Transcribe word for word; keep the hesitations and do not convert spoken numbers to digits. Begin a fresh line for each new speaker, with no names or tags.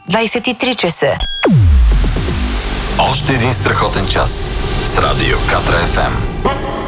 двайсет и три часа.
Още един страхотен час с Радио Катра Еф Ем.